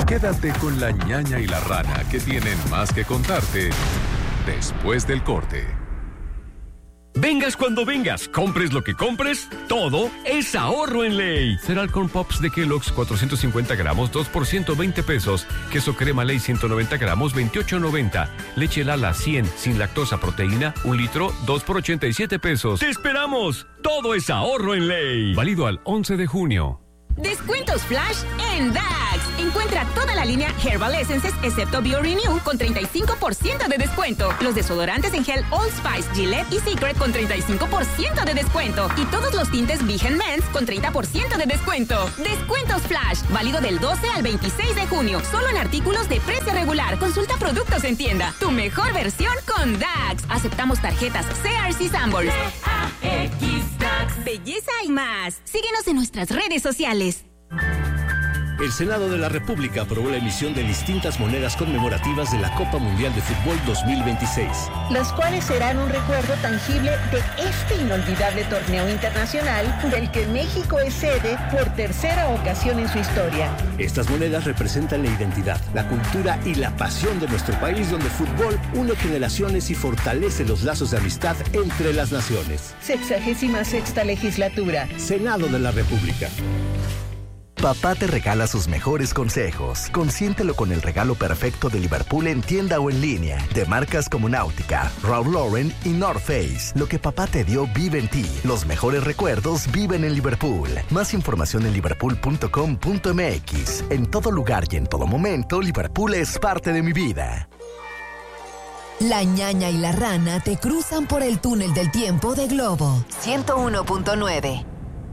Quédate con la ñaña y la rana, que tienen más que contarte después del corte. Vengas cuando vengas, compres lo que compres, todo es ahorro en Ley. Cereal Corn Pops de Kellogg's 450 gramos, 2 por 120 pesos. Queso crema Ley 190 gramos, 28.90. Leche Lala 100 sin lactosa proteína, 1 litro, 2 por 87 pesos. ¡Te esperamos! Todo es ahorro en Ley. Válido al 11 de junio. Descuentos flash en DAX. Encuentra toda la línea Herbal Essences excepto BioRenew con 35% de descuento. Los desodorantes en gel Old Spice, Gillette y Secret con 35% de descuento. Y todos los tintes Vegan Men's con 30% de descuento. Descuentos flash. Válido del 12 al 26 de junio. Solo en artículos de precio regular. Consulta productos en tienda. Tu mejor versión con DAX. Aceptamos tarjetas CRC Sanborns. DAX. Belleza y más. Síguenos en nuestras redes sociales. El Senado de la República aprobó la emisión de distintas monedas conmemorativas de la Copa Mundial de Fútbol 2026. Las cuales serán un recuerdo tangible de este inolvidable torneo internacional del que México es sede por tercera ocasión en su historia. Estas monedas representan la identidad, la cultura y la pasión de nuestro país, donde el fútbol une generaciones y fortalece los lazos de amistad entre las naciones. 66ª legislatura. Senado de la República. Papá te regala sus mejores consejos. Consiéntelo con el regalo perfecto de Liverpool en tienda o en línea. De marcas como Náutica, Ralph Lauren y North Face. Lo que papá te dio vive en ti. Los mejores recuerdos viven en Liverpool. Más información en liverpool.com.mx. En todo lugar y en todo momento, Liverpool es parte de mi vida. La ñaña y la rana te cruzan por el túnel del tiempo de Globo 101.9.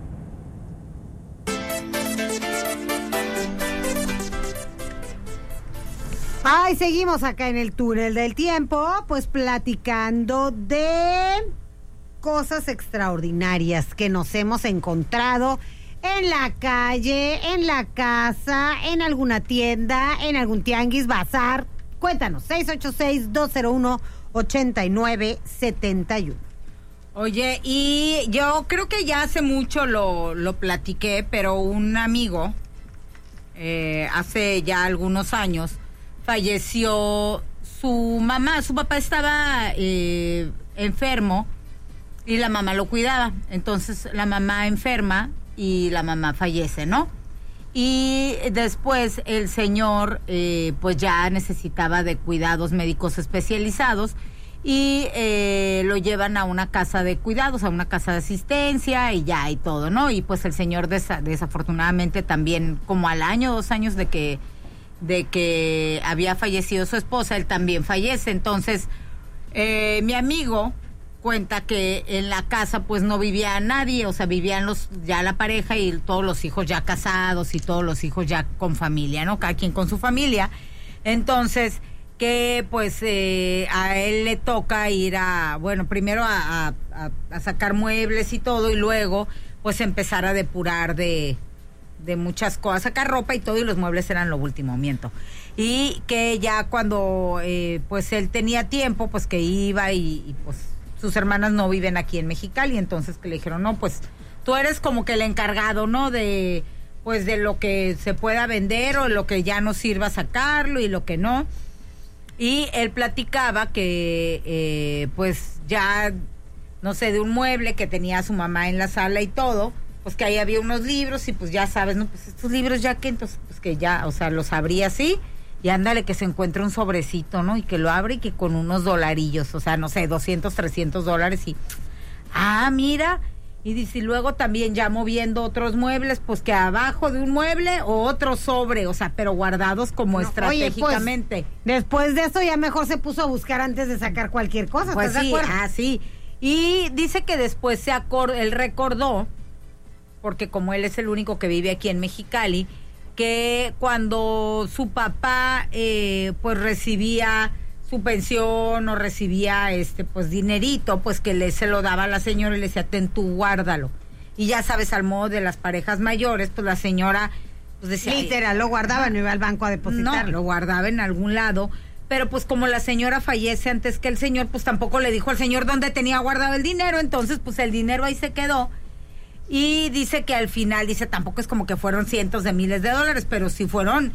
Ay, seguimos acá en el túnel del tiempo, pues platicando de cosas extraordinarias que nos hemos encontrado en la calle, en la casa, en alguna tienda, en algún tianguis, bazar. Cuéntanos, 686-201-8971. Oye, y yo creo que ya hace mucho lo platiqué, pero un amigo, hace ya algunos años, falleció su mamá. Su papá estaba enfermo y la mamá lo cuidaba. Entonces la mamá enferma y la mamá fallece, ¿no? Y después el señor pues ya necesitaba de cuidados médicos especializados y lo llevan a una casa de cuidados, a una casa de asistencia y ya y todo, ¿no? Y pues el señor desafortunadamente también, como al año, 2 años de que había fallecido su esposa, él también fallece. Entonces mi amigo cuenta que en la casa pues no vivía nadie, o sea, vivían ya la pareja y todos los hijos ya casados y todos los hijos ya con familia, ¿no? Cada quien con su familia. Entonces que pues a él le toca ir primero a sacar muebles y todo, y luego pues empezar a depurar de muchas cosas, sacar ropa y todo, y los muebles eran lo último, miento. Y que ya cuando pues él tenía tiempo, pues que iba y pues sus hermanas no viven aquí en Mexicali, entonces que le dijeron, no, pues tú eres como que el encargado, ¿no? De pues de lo que se pueda vender o lo que ya no sirva sacarlo y lo que no. Y él platicaba que pues ya, no sé, de un mueble que tenía su mamá en la sala y todo, pues que ahí había unos libros y pues ya sabes, ¿no? Pues estos libros ya que entonces, pues que ya, o sea, los abría así y ándale que se encuentra un sobrecito, ¿no? Y que lo abre y que con unos dolarillos, o sea, no sé, $200, $300 y, mira, y dice, y luego también ya moviendo otros muebles, pues que abajo de un mueble o otro sobre, o sea, pero guardados como estratégicamente. Oye, pues, después de eso ya mejor se puso a buscar antes de sacar cualquier cosa, pues ¿estás de acuerdo? Sí, y dice que después él recordó, porque como él es el único que vive aquí en Mexicali, que cuando su papá pues recibía su pensión o recibía pues dinerito, pues que se lo daba a la señora y le decía, ten tú, guárdalo. Y ya sabes, al modo de las parejas mayores, pues la señora pues decía, literal, lo guardaba, no iba al banco a depositarlo. No, lo guardaba en algún lado, pero pues como la señora fallece antes que el señor, pues tampoco le dijo al señor dónde tenía guardado el dinero, entonces pues el dinero ahí se quedó. Y dice que al final, tampoco es como que fueron cientos de miles de dólares, pero sí fueron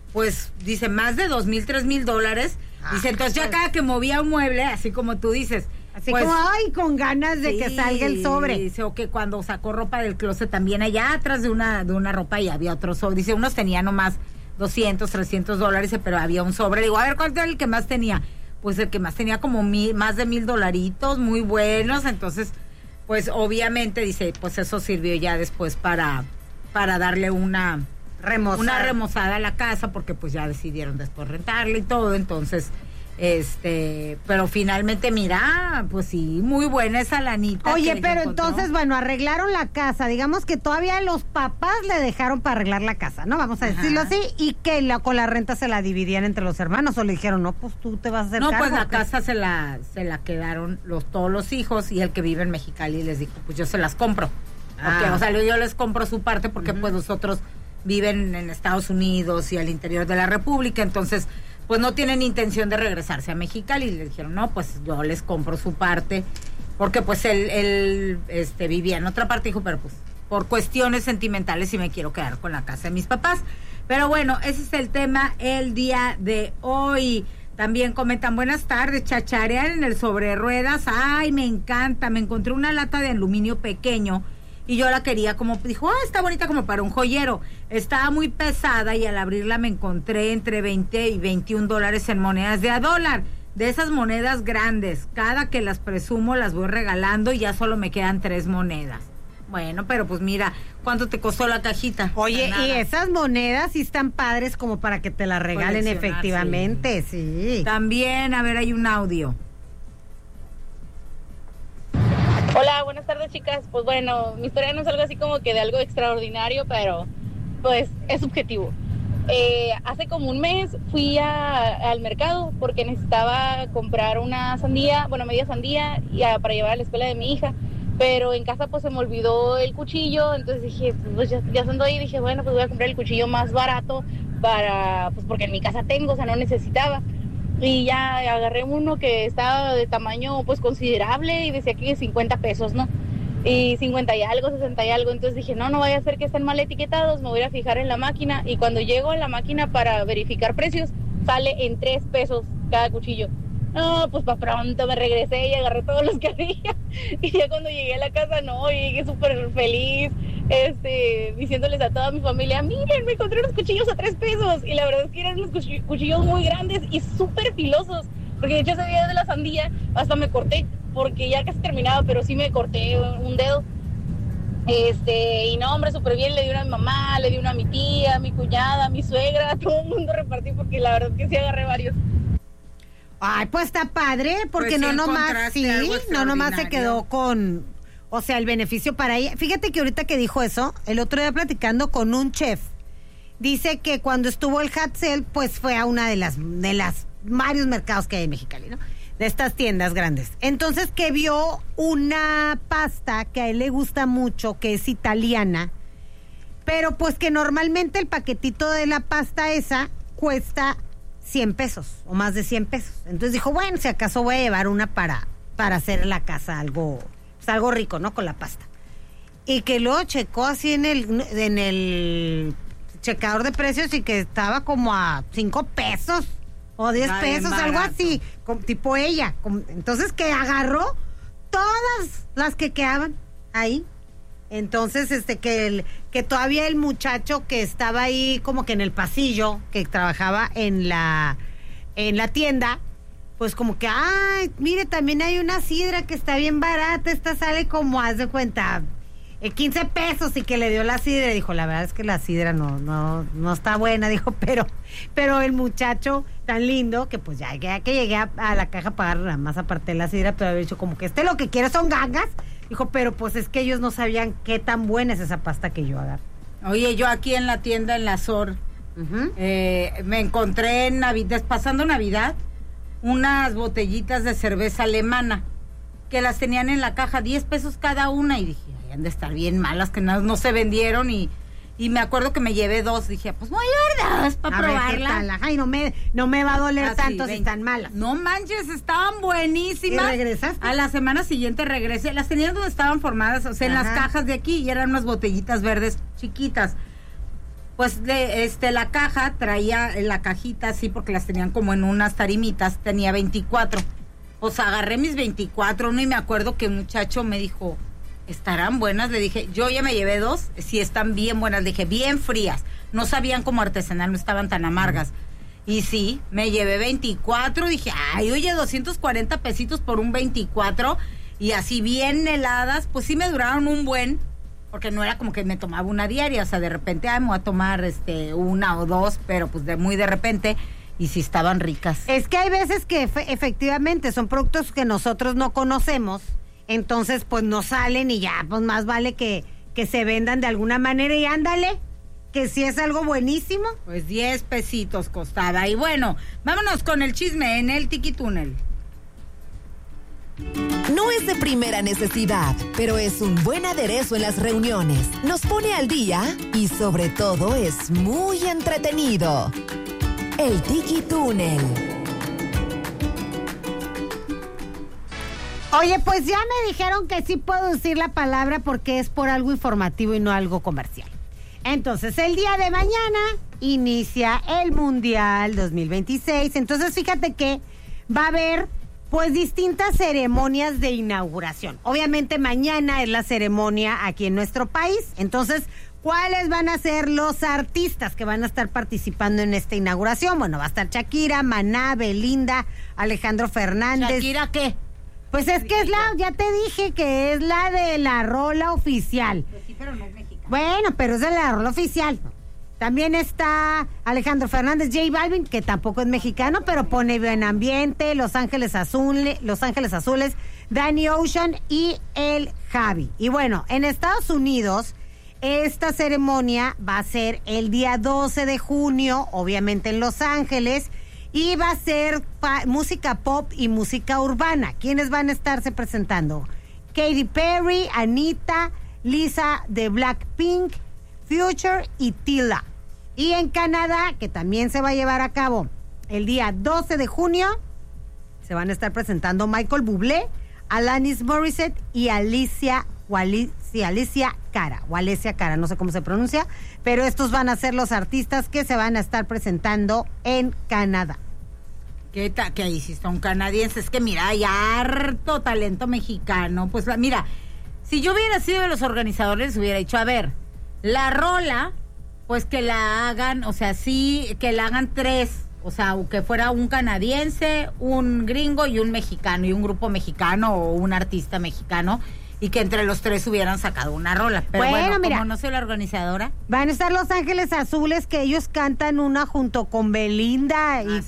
pues dice más de $2,000, $3,000. Dice, entonces ya cada que movía un mueble, así como tú dices, así pues, como, ay, con ganas de que salga el sobre. Dice, o que cuando sacó ropa del closet también allá atrás de una ropa y había otro sobre. Dice, unos tenían nomás $200, $300, dice, pero había un sobre. Le digo, a ver, ¿cuánto era el que más tenía? Pues el que más tenía como más de $1,000, muy buenos. Entonces, pues obviamente, dice, pues eso sirvió ya después para darle una remozada a la casa, porque pues ya decidieron después rentarle y todo. Entonces, pero finalmente, mira, pues sí, muy buena esa lanita. Oye, pero entonces, bueno, arreglaron la casa, digamos que todavía los papás le dejaron para arreglar la casa, ¿no? Vamos a decirlo así, y que con la renta se la dividían entre los hermanos, o le dijeron, no, pues tú te vas a hacer cargo. No, pues la casa se la quedaron todos los hijos, y el que vive en Mexicali les dijo, pues yo se las compro. Porque, o sea, yo les compro su parte, porque pues nosotros viven en Estados Unidos y al interior de la República, entonces pues no tienen intención de regresarse a Mexicali. Y le dijeron, no, pues yo les compro su parte, porque pues él vivía en otra parte, dijo, pero pues por cuestiones sentimentales sí me quiero quedar con la casa de mis papás. Pero bueno, ese es el tema el día de hoy. También comentan, buenas tardes, chacharear en el sobre ruedas, ay, me encanta, me encontré una lata de aluminio pequeño y yo la quería como, dijo, está bonita como para un joyero. Estaba muy pesada y al abrirla me encontré entre $20 y $21 en monedas de $1. De esas monedas grandes, cada que las presumo las voy regalando y ya solo me quedan 3 monedas. Bueno, pero pues mira, ¿cuánto te costó la cajita? Oye, y esas monedas sí están padres como para que te las regalen efectivamente, sí. También, a ver, hay un audio. Hola, buenas tardes, chicas. Pues bueno, mi historia no es algo así como que de algo extraordinario, pero pues es subjetivo. Hace como un mes fui al mercado porque necesitaba comprar una sandía, bueno, media sandía para llevar a la escuela de mi hija, pero en casa pues se me olvidó el cuchillo, entonces dije, pues ya estando ahí, dije, bueno, pues voy a comprar el cuchillo más barato pues porque en mi casa tengo, o sea, no necesitaba. Y ya agarré uno que estaba de tamaño pues considerable y decía que 50 pesos, ¿no? Y 50 y algo, 60 y algo. Entonces dije, no vaya a ser que estén mal etiquetados, me voy a fijar en la máquina. Y cuando llego a la máquina para verificar precios, sale en 3 pesos cada cuchillo. No, pues para pronto me regresé y agarré todos los que había. Y ya cuando llegué a la casa, llegué súper feliz, diciéndoles a toda mi familia, miren, me encontré unos cuchillos a 3 pesos. Y la verdad es que eran unos cuchillos muy grandes y súper filosos. Porque de hecho ese día de la sandía hasta me corté, porque ya casi terminaba, pero sí me corté un dedo. Y no, hombre, súper bien, le di una a mi mamá, le di una a mi tía, a mi cuñada, a mi suegra, a todo el mundo repartí, porque la verdad es que sí agarré varios. Ay, pues está padre, porque pues no nomás se quedó con, o sea, el beneficio para ella. Fíjate que ahorita que dijo eso, el otro día platicando con un chef, dice que cuando estuvo el Hatzel, pues fue a una de las varios mercados que hay en Mexicali, ¿no? De estas tiendas grandes. Entonces que vio una pasta que a él le gusta mucho, que es italiana, pero pues que normalmente el paquetito de la pasta esa cuesta 100 pesos o más de 100 pesos. Entonces dijo, bueno, si acaso voy a llevar una para hacer en la casa algo rico, ¿no? Con la pasta. Y que luego checó así en el checador de precios y que estaba como a 5 pesos o 10 pesos, algo así, tipo ella. Entonces que agarró todas las que quedaban ahí. Entonces, que todavía el muchacho que estaba ahí como que en el pasillo, que trabajaba en la tienda, pues como que, ay, mire, también hay una sidra que está bien barata, esta sale como, haz de cuenta, 15 pesos, y que le dio la sidra, y dijo, la verdad es que la sidra no está buena, dijo, pero el muchacho tan lindo, que pues ya que llegué a la caja a pagar nada más aparte de la sidra, pero había dicho como que lo que quiere son gangas. Dijo, pero pues es que ellos no sabían qué tan buena es esa pasta que yo agarro. Oye, yo aquí en la tienda, en la SOR, me encontré pasando Navidad, unas botellitas de cerveza alemana, que las tenían en la caja, 10 pesos cada una, y dije, ay, han de estar bien malas, que no se vendieron, y me acuerdo que me llevé 2, dije, pues voy a llevar 2 para probarla. Ay, no me va a doler tanto si están malas. No manches, estaban buenísimas. ¿Y regresaste? A la semana siguiente regresé, las tenían donde estaban formadas, o sea, en las cajas de aquí, y eran unas botellitas verdes chiquitas. Pues la caja traía, la cajita así, porque las tenían como en unas tarimitas, tenía 24. Pues agarré mis 24, y me acuerdo que un muchacho me dijo, ¿estarán buenas? Le dije, yo ya me llevé 2, sí están bien buenas, le dije, bien frías. No sabían como artesanal, no estaban tan amargas. Y sí, me llevé 24, dije, ay, oye, 240 pesitos por un 24, y así bien heladas, pues sí me duraron un buen, porque no era como que me tomaba una diaria, o sea, de repente, me voy a tomar una o dos, pero pues muy de repente, y sí estaban ricas. Es que hay veces que efectivamente son productos que nosotros no conocemos, entonces pues no salen y ya, pues más vale que se vendan de alguna manera y ándale. Que si es algo buenísimo. Pues 10 pesitos costaba. Y bueno, vámonos con el chisme en el Tiki-Túnel. No es de primera necesidad, pero es un buen aderezo en las reuniones. Nos pone al día y sobre todo es muy entretenido. El Tiki-Túnel. Oye, pues ya me dijeron que sí puedo decir la palabra porque es por algo informativo y no algo comercial. Entonces, el día de mañana inicia el Mundial 2026. Entonces, fíjate que va a haber, pues, distintas ceremonias de inauguración. Obviamente, mañana es la ceremonia aquí en nuestro país. Entonces, ¿cuáles van a ser los artistas que van a estar participando en esta inauguración? Bueno, va a estar Shakira, Maná, Belinda, Alejandro Fernández. ¿Shakira qué? Pues es que ya te dije que es la de la rola oficial. Pues sí, pero no es mexicana. Bueno, pero es de la rola oficial. También está Alejandro Fernández, J Balvin, que tampoco es mexicano, pero pone buen ambiente, Los Ángeles Azules, Danny Ocean y el Javi. Y bueno, en Estados Unidos, esta ceremonia va a ser el día 12 de junio, obviamente en Los Ángeles, y va a ser música pop y música urbana. ¿Quiénes van a estarse presentando? Katy Perry, Anita, Lisa de Blackpink, Future y Tila. Y en Canadá, que también se va a llevar a cabo el día 12 de junio, se van a estar presentando Michael Bublé, Alanis Morissette y Alicia Cara, o Alicia Cara, no sé cómo se pronuncia, pero estos van a ser los artistas que se van a estar presentando en Canadá. Que ahí sí son canadienses, es que mira, hay harto talento mexicano. Pues mira, si yo hubiera sido de los organizadores, hubiera dicho, a ver, la rola, pues que la hagan, o sea, sí, que la hagan 3, o sea, que fuera un canadiense, un gringo y un mexicano, y un grupo mexicano o un artista mexicano, y que entre los 3 hubieran sacado una rola. Pero bueno, mira, como no soy la organizadora. Van a estar Los Ángeles Azules, que ellos cantan una junto con Belinda y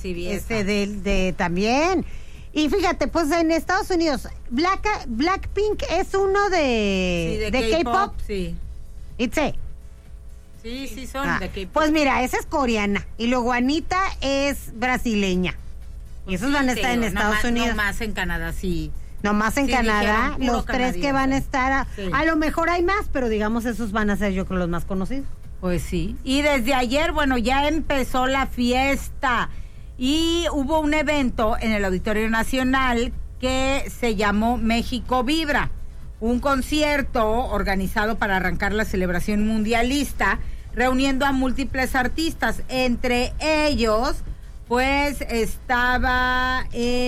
también. Y fíjate, pues en Estados Unidos, Blackpink es uno de K-pop. Sí. Itze. Sí, son de K-pop. Pues mira, esa es coreana. Y luego Anita es brasileña. Y esos van a estar en Estados Unidos. No más en Canadá, sí. Nomás en Canadá, los 3 que van a estar, a lo mejor hay más, pero digamos esos van a ser yo creo los más conocidos. Pues sí, y desde ayer, bueno, ya empezó la fiesta y hubo un evento en el Auditorio Nacional que se llamó México Vibra, un concierto organizado para arrancar la celebración mundialista, reuniendo a múltiples artistas, entre ellos, pues estaba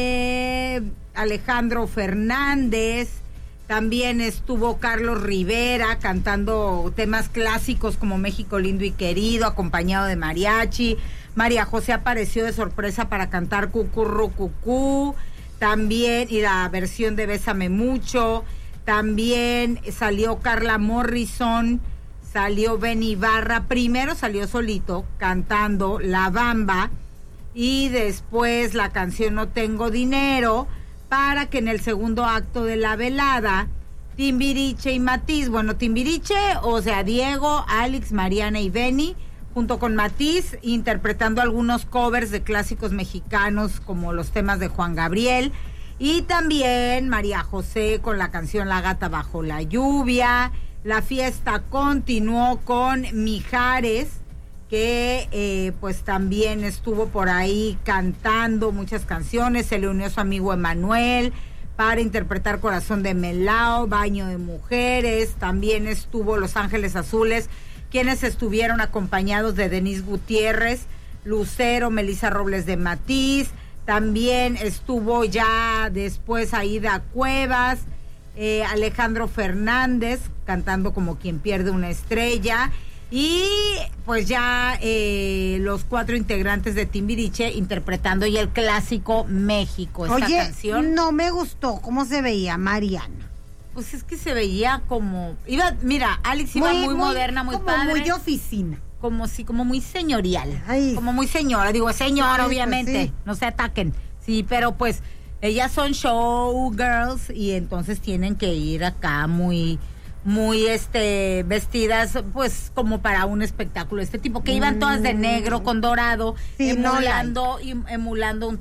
Alejandro Fernández, también estuvo Carlos Rivera cantando temas clásicos como México Lindo y Querido, acompañado de mariachi. María José apareció de sorpresa para cantar Cucurru Cucú, también, y la versión de Bésame Mucho. También salió Carla Morrison, salió Ben Ibarra, primero salió solito cantando La Bamba y después la canción No Tengo Dinero, para que en el segundo acto de la velada, Timbiriche y Matiz, bueno, Timbiriche, o sea, Diego, Alex, Mariana y Benny, junto con Matiz, interpretando algunos covers de clásicos mexicanos como los temas de Juan Gabriel, y también María José con la canción La Gata Bajo la Lluvia. La fiesta continuó con Mijares, que pues también estuvo por ahí cantando muchas canciones. Se le unió su amigo Emanuel para interpretar Corazón de Melao, Baño de Mujeres. También estuvo Los Ángeles Azules, quienes estuvieron acompañados de Denise Gutiérrez, Lucero, Melissa Robles de Matiz, también estuvo ya después Aida Cuevas, Alejandro Fernández, cantando Como quien pierde una estrella, y pues ya los 4 integrantes de Timbiriche interpretando ya el clásico México. Esta canción no me gustó cómo se veía Mariana. Pues es que se veía como... Mira, Alex iba muy moderna, muy como padre. Muy de oficina. Como muy señorial. Ay. Como muy señora. Digo, señora, Ay, obviamente. pues sí. No se ataquen. Sí, pero pues ellas son showgirls y entonces tienen que ir acá muy vestidas pues como para un espectáculo este tipo, que iban todas de negro con dorado, emulando un